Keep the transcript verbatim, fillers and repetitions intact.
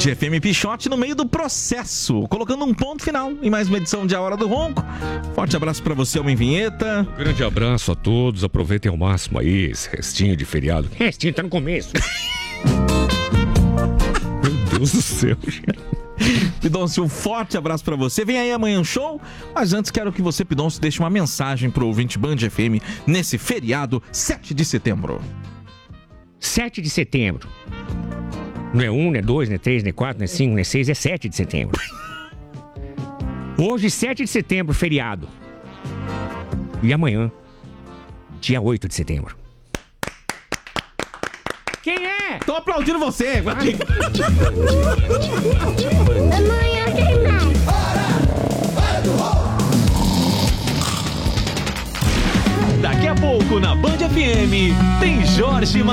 F M Pichote no meio do processo, colocando um ponto final em mais uma edição de A Hora do Ronco. Forte abraço pra você, Homem Vinheta. Um grande abraço a todos, aproveitem ao máximo aí esse restinho de feriado. Restinho tá no começo. Meu Deus do céu, gente. Pidoncio, um forte abraço pra você. Vem aí amanhã um show, mas antes quero que você, Pidoncio, deixe uma mensagem pro ouvinte Band F M nesse feriado sete de setembro. sete de setembro. Não é um, não é dois, não é três, não é quatro, não é cinco, não é seis, é sete de setembro. Hoje, sete de setembro, feriado. E amanhã, dia oito de setembro. Quem é? Tô aplaudindo você. Amanhã tem mais. Daqui a pouco na Band F M tem Jorge Matheus.